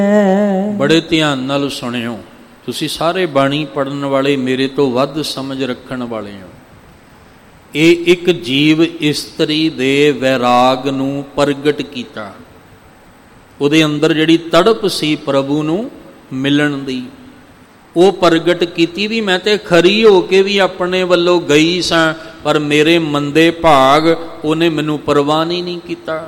ਬੜੇ ਧਿਆਨ ਨਾਲ ਸੁਣਿਓ, ਤੁਸੀਂ ਸਾਰੇ ਬਾਣੀ ਪੜ੍ਹਨ ਵਾਲੇ, ਮੇਰੇ ਤੋਂ ਵੱਧ ਸਮਝ ਰੱਖਣ ਵਾਲੇ ਹੋ। ਇਹ ਇੱਕ ਜੀਵ ਇਸਤਰੀ ਦੇ ਵੈਰਾਗ ਨੂੰ ਪ੍ਰਗਟ ਕੀਤਾ। ਉਹਦੇ ਅੰਦਰ ਜਿਹੜੀ ਤੜਪ ਸੀ ਪ੍ਰਭੂ ਨੂੰ ਮਿਲਣ ਦੀ, ਉਹ ਪ੍ਰਗਟ ਕੀਤੀ ਵੀ ਮੈਂ ਤੇ ਖਰੀ ਹੋ ਕੇ ਵੀ ਆਪਣੇ ਵੱਲੋਂ ਗਈ ਸਾਂ, ਪਰ ਮੇਰੇ ਮੰਦੇ ਭਾਗ ਉਹਨੇ ਮੈਨੂੰ ਪ੍ਰਵਾਨ ਹੀ ਨਹੀਂ ਕੀਤਾ,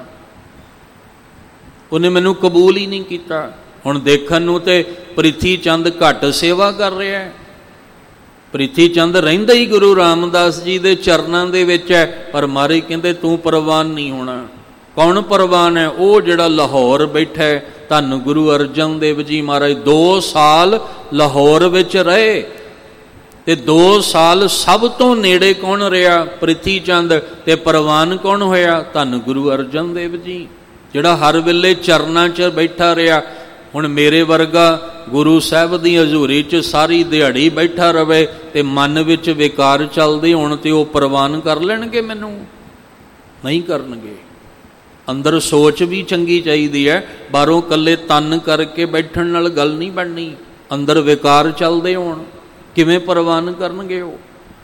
ਉਹਨੇ ਮੈਨੂੰ ਕਬੂਲ ਹੀ ਨਹੀਂ ਕੀਤਾ। ਹੁਣ ਦੇਖਣ ਨੂੰ ਤੇ ਪ੍ਰਿਥੀ ਚੰਦ ਘੱਟ ਸੇਵਾ ਕਰ ਰਿਹਾ ਹੈ, ਪ੍ਰਿਥੀ ਚੰਦ ਰਹਿੰਦਾ ਹੀ ਗੁਰੂ ਰਾਮਦਾਸ ਜੀ ਦੇ ਚਰਨਾਂ ਦੇ ਵਿੱਚ ਹੈ, ਪਰ ਮਹਾਰਾਜ ਕਹਿੰਦੇ ਤੂੰ ਪ੍ਰਵਾਨ ਨਹੀਂ ਹੋਣਾ। ਕੌਣ ਪ੍ਰਵਾਨ ਹੈ? ਉਹ ਜਿਹੜਾ ਲਾਹੌਰ ਬੈਠਾ ਹੈ। ਧੰਨ ਗੁਰੂ ਅਰਜਨ ਦੇਵ ਜੀ ਮਹਾਰਾਜ 2 ਸਾਲ ਲਾਹੌਰ ਵਿੱਚ ਰਹੇ, ਤੇ 2 ਸਾਲ ਸਭ ਤੋਂ ਨੇੜੇ ਕੌਣ ਰਿਹਾ? ਪ੍ਰਿਥੀ ਚੰਦ। ਤੇ ਪ੍ਰਵਾਨ ਕੌਣ ਹੋਇਆ? ਧੰਨ ਗੁਰੂ ਅਰਜਨ ਦੇਵ ਜੀ, ਜਿਹੜਾ ਹਰ ਵੇਲੇ ਚਰਨਾਂ 'ਚ ਬੈਠਾ ਰਿਹਾ। ਹੁਣ ਮੇਰੇ ਵਰਗਾ ਗੁਰੂ ਸਾਹਿਬ ਦੀ ਹਜ਼ੂਰੀ 'ਚ ਸਾਰੀ ਦਿਹਾੜੀ ਬੈਠਾ ਰਵੇ ਤੇ ਮਨ ਵਿੱਚ ਵਿਕਾਰ ਚੱਲਦੇ ਹੋਣ, ਤੇ ਉਹ ਪ੍ਰਵਾਨ ਕਰ ਲੈਣਗੇ? ਮੈਨੂੰ ਨਹੀਂ ਕਰਨਗੇ। ਅੰਦਰ ਸੋਚ ਵੀ ਚੰਗੀ ਚਾਹੀਦੀ ਹੈ, ਬਾਹਰੋਂ ਇਕੱਲੇ ਤਨ ਕਰਕੇ ਬੈਠਣ ਨਾਲ ਗੱਲ ਨਹੀਂ ਬਣਨੀ। ਅੰਦਰ ਵਿਕਾਰ ਚੱਲਦੇ ਹੋਣ ਕਿਵੇਂ ਪ੍ਰਵਾਨ ਕਰਨਗੇ ਉਹ?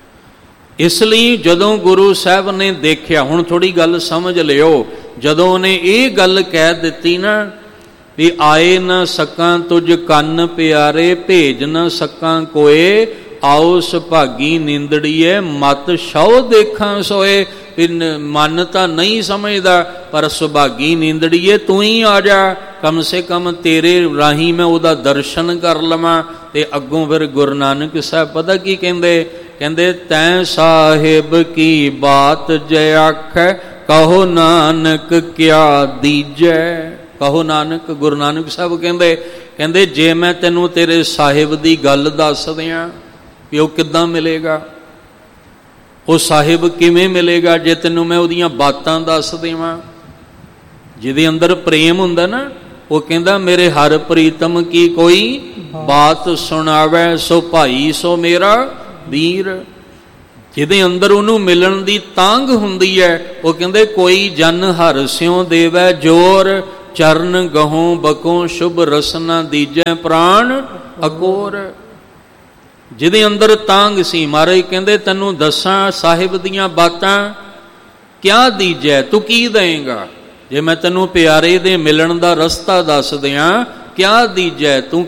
ਇਸ ਲਈ ਜਦੋਂ ਗੁਰੂ ਸਾਹਿਬ ਨੇ ਦੇਖਿਆ, ਹੁਣ ਥੋੜੀ ਗੱਲ ਸਮਝ ਲਿਓ, ਜਦੋਂ ਉਹਨੇ ਇਹ ਗੱਲ ਕਹਿ ਦਿੱਤੀ ਨਾ ਵੀ ਆਏ ਨਾ ਸਕਾਂ ਤੁਝ ਕੰਨ ਪਿਆਰੇ, ਭੇਜ ਨਾ ਸਕਾਂ ਕੋਏ, ਆਓ ਸੁਭਾਗੀ ਨਿੰਦੜੀਏ ਮਤ ਸ਼ੌ ਦੇਖਾਂ ਸੋਏ। ਮਨ ਤਾਂ ਨਹੀਂ ਸਮਝਦਾ, ਪਰ ਸੁਭਾਗੀ ਨਿੰਦੜੀਏ ਤੂੰ ਹੀ ਆ ਜਾ, ਕਮ ਸੇ ਕਮ ਤੇਰੇ ਰਾਹੀਂ ਮੈਂ ਉਹਦਾ ਦਰਸ਼ਨ ਕਰ ਲਵਾਂ। ਤੇ ਅੱਗੋਂ ਫਿਰ ਗੁਰੂ ਨਾਨਕ ਸਾਹਿਬ ਪਤਾ ਕੀ ਕਹਿੰਦੇ? ਕਹਿੰਦੇ ਤੈਂ ਸਾਹਿਬ ਕੀ ਬਾਤ ਜੈ ਆਖੈ, ਕਹੋ ਨਾਨਕ ਕਿਆ ਦੀਜੈ। ਕਹੋ ਨਾਨਕ, ਗੁਰੂ ਨਾਨਕ ਸਾਹਿਬ ਕਹਿੰਦੇ ਜੇ ਮੈਂ ਤੈਨੂੰ ਤੇਰੇ ਸਾਹਿਬ ਦੀ ਗੱਲ ਦੱਸ ਦਿਆਂ ਵੀ ਉਹ ਕਿੱਦਾਂ ਮਿਲੇਗਾ, ਉਹ ਸਾਹਿਬ ਕਿਵੇਂ ਮਿਲੇਗਾ, ਜੇ ਤੈਨੂੰ ਮੈਂ ਉਹਦੀਆਂ ਬਾਤਾਂ ਦੱਸ ਦੇਵਾਂ। ਜਿਹਦੇ ਅੰਦਰ ਪ੍ਰੇਮ ਹੁੰਦਾ ਨਾ, ਉਹ ਕਹਿੰਦਾ ਮੇਰੇ ਹਰ ਪ੍ਰੀਤਮ ਕੀ ਕੋਈ ਬਾਤ ਸੁਣਾਵੇ, ਸੋ ਭਾਈ ਸੋ ਮੇਰਾ ਵੀਰ। ਜਿਹਦੇ ਅੰਦਰ ਉਹਨੂੰ ਮਿਲਣ ਦੀ ਤਾਂਘ ਹੁੰਦੀ ਹੈ, ਉਹ ਕਹਿੰਦੇ ਕੋਈ ਜਨ ਹਰਿ ਸਿਉ ਦੇਵੈ ਜੋਰ, ਚਰਨ ਗਹੋਂ ਬਕੋਂ ਸ਼ੁਭ ਰਸਨਾ ਦੀਜੈ ਪ੍ਰਾਣ ਅਕੋਰ। ਜਿਹਦੇ ਅੰਦਰ ਤਾਂਘ ਸੀ, ਮਹਾਰਾਜ ਕਹਿੰਦੇ ਤੈਨੂੰ ਦੱਸਾਂ ਸਾਹਿਬ ਦੀਆਂ ਬਾਤਾਂ, ਕਿਆ ਦੀਜੈ, ਤੂੰ ਕੀ ਦੇਂਗਾ? ਜੇ ਮੈਂ ਤੈਨੂੰ ਪਿਆਰੇ ਦੇ ਮਿਲਣ ਦਾ ਰਸਤਾ ਦੱਸ ਦਿਆਂ, ਕਿਆ ਦੀਜੈ, ਤੂੰ